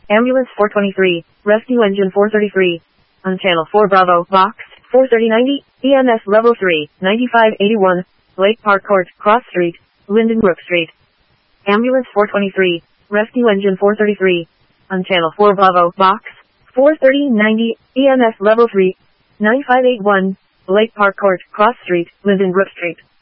Ambulance 423, Rescue Engine 433. On Channel 4 Bravo, Box 43090, EMS Level 3, 9581, Lake Park Court, Cross Street, Lindenbrook Street. Ambulance 423, Rescue Engine 433. On Channel 4 Bravo, Box 43090, EMS Level 3, 9581, Lake Park Court, Cross Street, Lindenbrook Street.